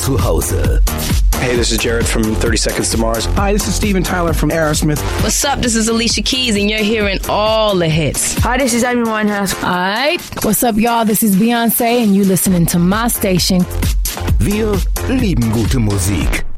zu Hause. Hey, this is Jared from 30 Seconds to Mars. Hi, this is Steven Tyler from Aerosmith. What's up? This is Alicia Keys, and you're hearing all the hits. Hi, this is Amy Winehouse. Alright, what's up, y'all? This is Beyonce, and you listening to my station. Wir lieben gute Musik.